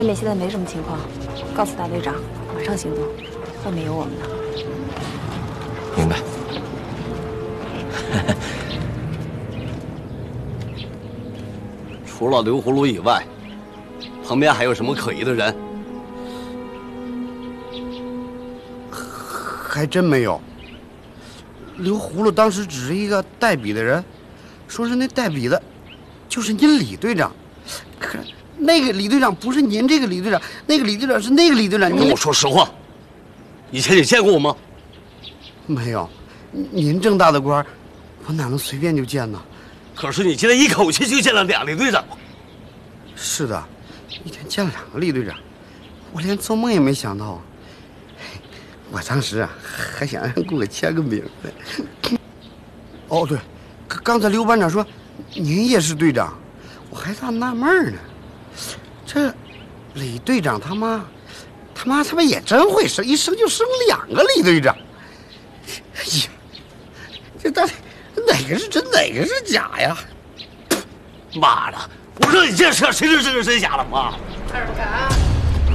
里现在没什么情况，告诉大队长，马上行动，外面有我们呢。 明白。 除了刘葫芦以外，旁边还有什么可疑的人？ 还真没有。刘葫芦当时只是一个带笔的人，说是那带笔的，就是您李队长。可那个李队长不是您这个李队长，那个李队长是那个李队长。 你跟我说实话，以前你见过我吗？ 没有，您这么大的官，我哪能随便就见呢？ 可是你今天一口气就见了俩李队长。 是的，一天见了2个李队长，我连做梦也没想到。我当时啊，还想让给我签个名呢。哦，对，刚才刘班长说您也是队长，我还在纳闷呢。这李队长他妈也真会生，一生就生2个李队长。哎呀，这到底哪个是真，哪个是假呀？ 妈的！我让你见识谁是真谁假了吗？ 二不敢。